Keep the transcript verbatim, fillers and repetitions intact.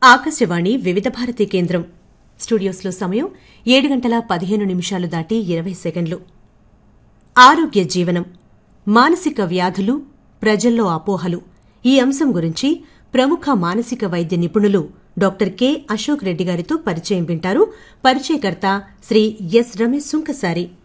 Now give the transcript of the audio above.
ఆకాశవాణి వివిధ భారతి కేంద్రం స్టూడియోస్లో సమయం ఏడు గంటల పదిహేను నిమిషాలు దాటి ఇరవై సెకండ్లు. ఆరోగ్య జీవనం, మానసిక వ్యాధులు, ప్రజల్లో అపోహలు ఈ అంశం గురించి ప్రముఖ మానసిక వైద్య నిపుణులు డాక్టర్ కె అశోక్ రెడ్డి గారితో పరిచయం వింటారు. పరిచయకర్త శ్రీ ఎస్ రమేష్ సుంకసారి.